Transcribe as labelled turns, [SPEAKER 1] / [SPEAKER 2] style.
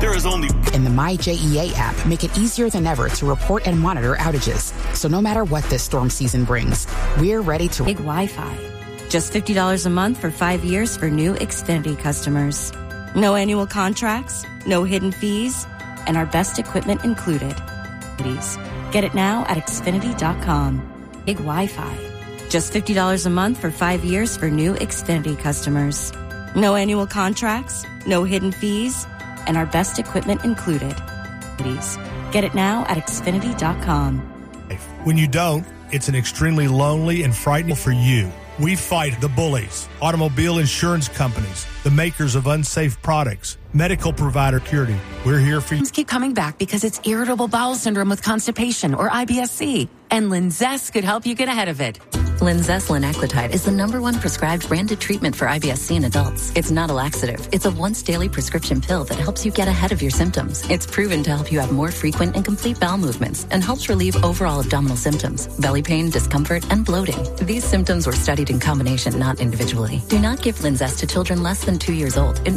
[SPEAKER 1] There is only...
[SPEAKER 2] And the MyJEA app make it easier than ever to report and monitor outages. So no matter what this storm season brings, we're ready to...
[SPEAKER 3] Big Wi-Fi. Just $50 a month for 5 years for new Xfinity customers. No annual contracts, no hidden fees, and our best equipment included. Please, get it now at Xfinity.com. Big Wi-Fi. Just $50 a month for 5 years for new Xfinity customers. No annual contracts, no hidden fees, and our best equipment included. Please, get it now at Xfinity.com.
[SPEAKER 4] When you don't, it's an extremely lonely and frightening for you. We fight the bullies, automobile insurance companies, the makers of unsafe products, medical provider security. We're here for you.
[SPEAKER 5] Keep coming back because it's irritable bowel syndrome with constipation or IBS-C, and Linzess could help you get ahead of it.
[SPEAKER 6] Linzess linaclotide is the #1 prescribed branded treatment for IBS-C in adults. It's not a laxative. It's a once-daily prescription pill that helps you get ahead of your symptoms. It's proven to help you have more frequent and complete bowel movements and helps relieve overall abdominal symptoms, belly pain, discomfort, and bloating. These symptoms were studied in combination, not individually. Do not give Linzess to children less than 2 years old. It